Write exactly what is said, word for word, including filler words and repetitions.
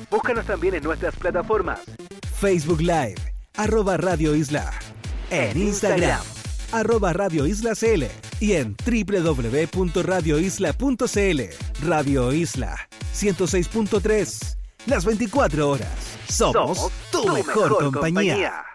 Búscanos también en nuestras plataformas. Facebook Live, arroba Radio Isla. En Instagram, arroba Radio Isla C L. Y en doble u doble u doble u punto radio isla punto c l. Radio Isla, ciento seis punto tres. Las veinticuatro horas. Somos, Somos tu, tu mejor, mejor compañía. compañía.